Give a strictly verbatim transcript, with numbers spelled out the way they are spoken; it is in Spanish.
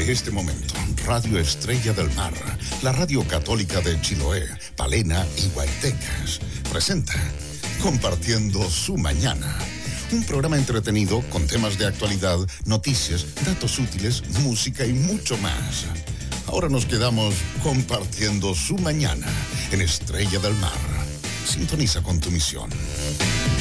Desde este momento, Radio Estrella del Mar, la radio católica de Chiloé, Palena y Guaitecas, presenta Compartiendo su Mañana. Un programa entretenido con temas de actualidad, noticias, datos útiles, música y mucho más. Ahora nos quedamos compartiendo su mañana en Estrella del Mar. Sintoniza con tu misión.